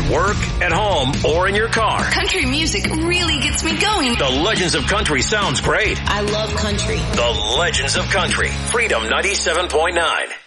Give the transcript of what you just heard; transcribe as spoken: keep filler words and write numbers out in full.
work, at home, or in your car. Country music really gets me going. The Legends of Country sounds great. I love country. The Legends of Country. Freedom ninety-seven point nine.